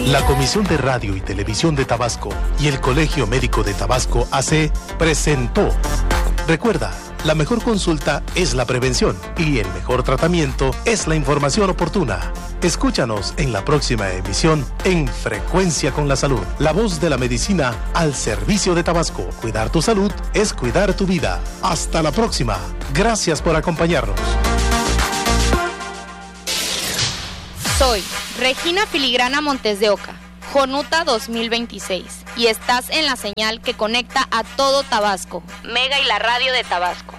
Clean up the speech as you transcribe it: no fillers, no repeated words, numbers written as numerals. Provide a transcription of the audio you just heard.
La Comisión de Radio y Televisión de Tabasco y el Colegio Médico de Tabasco AC presentó. Recuerda, la mejor consulta es la prevención y el mejor tratamiento es la información oportuna. Escúchanos en la próxima emisión en Frecuencia con la Salud. La voz de la medicina al servicio de Tabasco. Cuidar tu salud es cuidar tu vida. Hasta la próxima. Gracias por acompañarnos. Soy Regina Filigrana Montes de Oca, Jonuta 2026, y estás en la señal que conecta a todo Tabasco, Mega y la radio de Tabasco.